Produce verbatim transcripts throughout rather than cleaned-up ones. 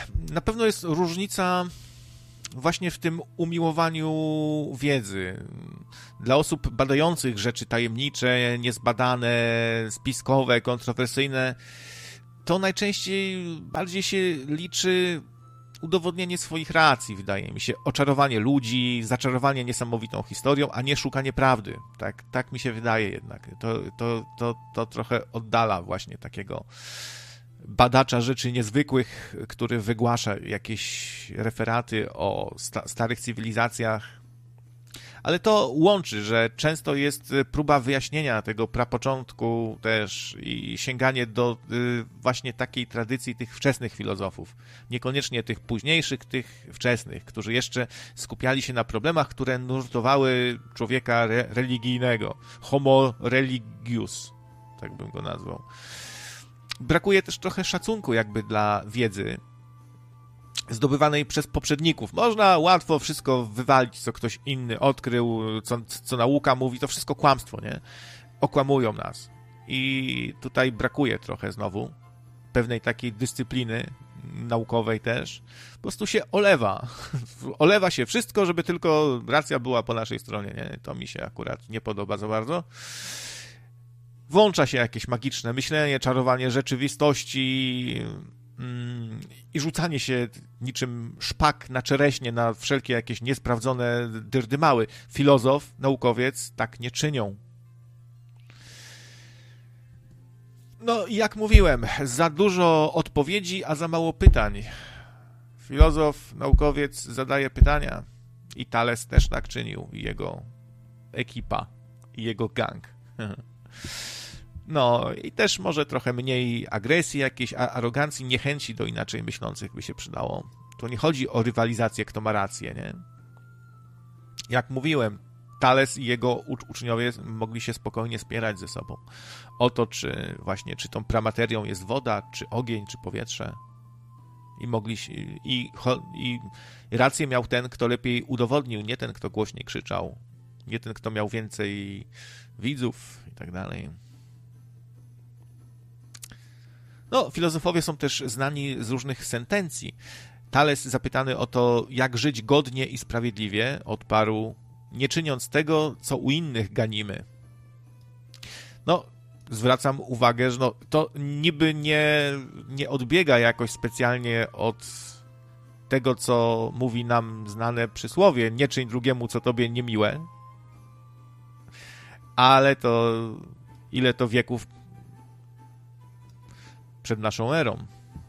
na pewno jest różnica właśnie w tym umiłowaniu wiedzy. Dla osób badających rzeczy tajemnicze, niezbadane, spiskowe, kontrowersyjne, to najczęściej bardziej się liczy udowodnienie swoich racji, wydaje mi się, oczarowanie ludzi, zaczarowanie niesamowitą historią, a nie szukanie prawdy. Tak, tak mi się wydaje jednak. To, to, to, to trochę oddala właśnie takiego badacza rzeczy niezwykłych, który wygłasza jakieś referaty o sta- starych cywilizacjach. Ale to łączy, że często jest próba wyjaśnienia tego prapoczątku też i sięganie do y, właśnie takiej tradycji tych wczesnych filozofów. Niekoniecznie tych późniejszych, tych wczesnych, którzy jeszcze skupiali się na problemach, które nurtowały człowieka re- religijnego. Homo religius, tak bym go nazwał. Brakuje też trochę szacunku jakby dla wiedzy zdobywanej przez poprzedników. Można łatwo wszystko wywalić, co ktoś inny odkrył, co, co nauka mówi, to wszystko kłamstwo, nie? Okłamują nas. I tutaj brakuje trochę znowu pewnej takiej dyscypliny naukowej też. Po prostu się olewa. Olewa się wszystko, żeby tylko racja była po naszej stronie, nie? To mi się akurat nie podoba za bardzo. Włącza się jakieś magiczne myślenie, czarowanie rzeczywistości i rzucanie się niczym szpak na czereśnie, na wszelkie jakieś niesprawdzone dyrdymały. Filozof, naukowiec tak nie czynią. No i jak mówiłem, za dużo odpowiedzi, a za mało pytań. Filozof, naukowiec zadaje pytania i Thales też tak czynił, i jego ekipa, i jego gang. No i też może trochę mniej agresji, jakiejś arogancji, niechęci do inaczej myślących by się przydało. To nie chodzi o rywalizację, kto ma rację, nie? Jak mówiłem, Thales i jego ucz- uczniowie mogli się spokojnie spierać ze sobą o to, czy właśnie, czy tą pramaterią jest woda, czy ogień, czy powietrze. I mogli się, i, i rację miał ten, kto lepiej udowodnił, nie ten, kto głośniej krzyczał, nie ten, kto miał więcej widzów i tak dalej. No, filozofowie są też znani z różnych sentencji. Thales, zapytany o to, jak żyć godnie i sprawiedliwie, odparł: nie czyniąc tego, co u innych ganimy. No, zwracam uwagę, że no, to niby nie, nie odbiega jakoś specjalnie od tego, co mówi nam znane przysłowie: nie czyń drugiemu, co tobie niemiłe. Ale to ile to wieków przed naszą erą.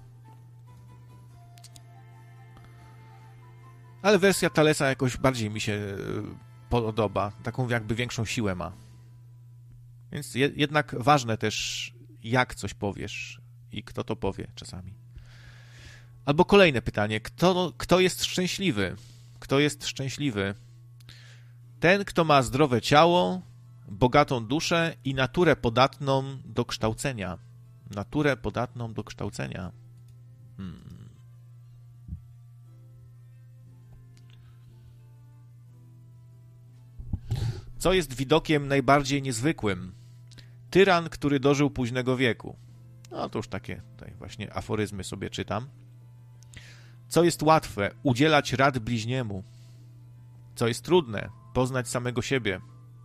Ale wersja Thalesa jakoś bardziej mi się podoba. Taką jakby większą siłę ma. Więc je, jednak ważne też, jak coś powiesz i kto to powie czasami. Albo kolejne pytanie. Kto, kto jest szczęśliwy? Kto jest szczęśliwy? Ten, kto ma zdrowe ciało, bogatą duszę i naturę podatną do kształcenia. Naturę podatną do kształcenia. Hmm. Co jest widokiem najbardziej niezwykłym? Tyran, który dożył późnego wieku. No to już takie tutaj właśnie aforyzmy sobie czytam. Co jest łatwe? Udzielać rad bliźniemu. Co jest trudne? Poznać samego siebie.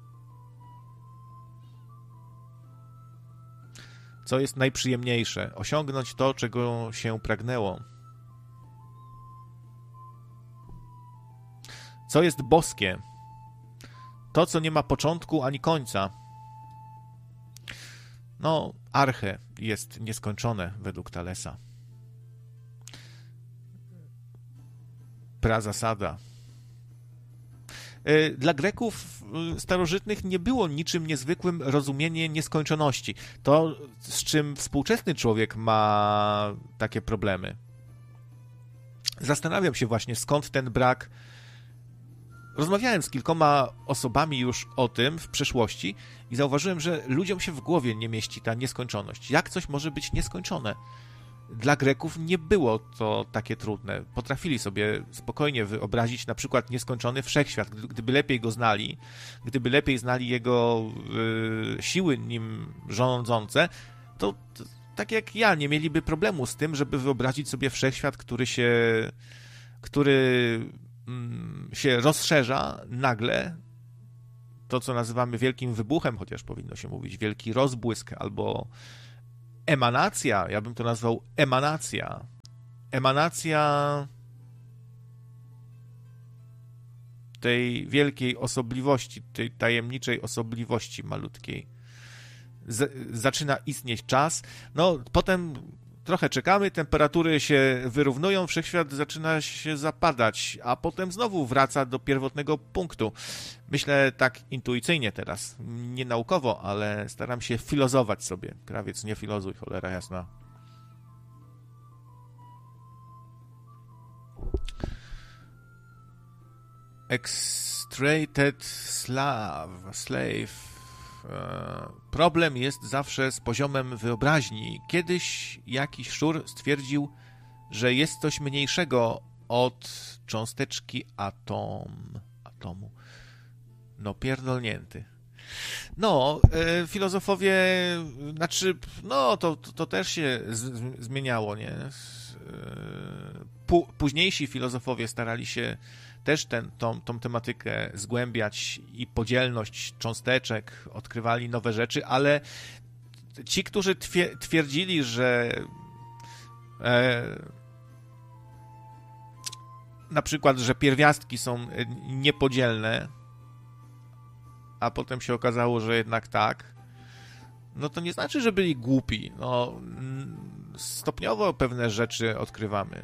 Co jest najprzyjemniejsze? Osiągnąć to, czego się pragnęło. Co jest boskie? To, co nie ma początku ani końca. No, arche jest nieskończone według Thalesa. Prazasada. Dla Greków starożytnych nie było niczym niezwykłym rozumienie nieskończoności. To, z czym współczesny człowiek ma takie problemy. Zastanawiam się właśnie, skąd ten brak. Rozmawiałem z kilkoma osobami już o tym w przeszłości i zauważyłem, że ludziom się w głowie nie mieści ta nieskończoność. Jak coś może być nieskończone? Dla Greków nie było to takie trudne. Potrafili sobie spokojnie wyobrazić na przykład nieskończony wszechświat. Gdyby lepiej go znali, gdyby lepiej znali jego y, siły nim rządzące, to, to, tak jak ja, nie mieliby problemu z tym, żeby wyobrazić sobie wszechświat, który się, który mm, się rozszerza nagle, to co nazywamy wielkim wybuchem, chociaż powinno się mówić wielki rozbłysk albo emanacja, ja bym to nazwał emanacja. Emanacja tej wielkiej osobliwości, tej tajemniczej osobliwości malutkiej. Z, zaczyna istnieć czas, no potem trochę czekamy, temperatury się wyrównują, wszechświat zaczyna się zapadać, a potem znowu wraca do pierwotnego punktu. Myślę tak intuicyjnie teraz, nie naukowo, ale staram się filozować sobie. Krawiec, nie filozuj, cholera jasna. Extracted slave, slave. Problem jest zawsze z poziomem wyobraźni. Kiedyś jakiś szur stwierdził, że jest coś mniejszego od cząsteczki atom, atomu. No, pierdolnięty. No, e, filozofowie, znaczy, no, to, to, to też się z, zmieniało, nie? E, pu, późniejsi filozofowie starali się też ten, tą, tą tematykę zgłębiać i podzielność cząsteczek, odkrywali nowe rzeczy, ale ci, którzy twie, twierdzili, że e, na przykład, że pierwiastki są niepodzielne, a potem się okazało, że jednak tak, no to nie znaczy, że byli głupi. No, stopniowo pewne rzeczy odkrywamy.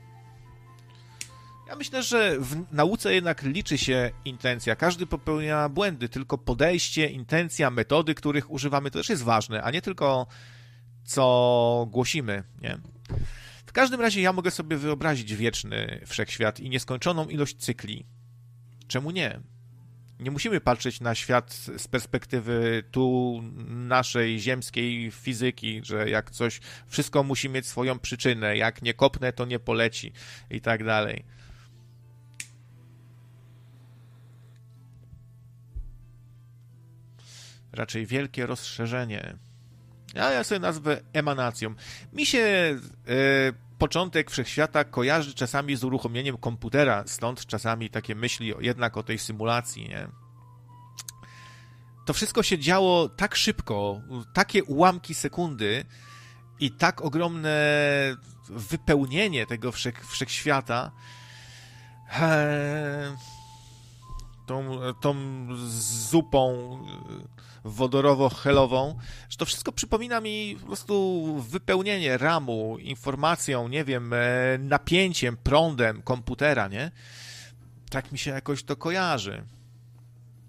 Ja myślę, że w nauce jednak liczy się intencja. Każdy popełnia błędy, tylko podejście, intencja, metody, których używamy, to też jest ważne, a nie tylko co głosimy, nie? W każdym razie ja mogę sobie wyobrazić wieczny wszechświat i nieskończoną ilość cykli. Czemu nie? Nie musimy patrzeć na świat z perspektywy tu naszej ziemskiej fizyki, że jak coś, wszystko musi mieć swoją przyczynę, jak nie kopnę, to nie poleci i tak dalej. Raczej wielkie rozszerzenie. Ja, ja sobie nazwę emanacją. Mi się e, początek wszechświata kojarzy czasami z uruchomieniem komputera, stąd czasami takie myśli jednak o tej symulacji, nie? To wszystko się działo tak szybko, takie ułamki sekundy i tak ogromne wypełnienie tego wszech, wszechświata e, tą, tą zupą wodorowo-helową, że to wszystko przypomina mi po prostu wypełnienie ramu, informacją, nie wiem, napięciem, prądem komputera, nie? Tak mi się jakoś to kojarzy.